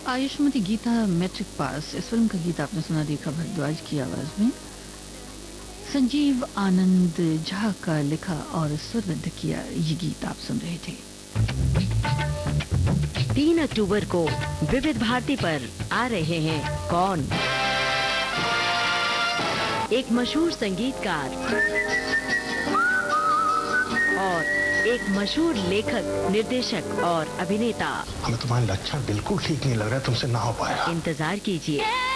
Ayushmati Gita matric pass, इस film का गीत आपने सुना रेखा भारद्वाज की आवाज में। संजीव आनंद झा का लिखा और स्वरबद्ध किया ये गीत आप सुन रहे थे। 3 अक्टूबर को विविध भारती पर आ रहे हैं कौन, एक मशहूर संगीतकार और एक मशहूर लेखक, निर्देशक और अभिनेता। हमें तुम्हारे लक्षण बिल्कुल ठीक नहीं लग रहा है, तुमसे ना हो पाएगा। इंतजार कीजिए।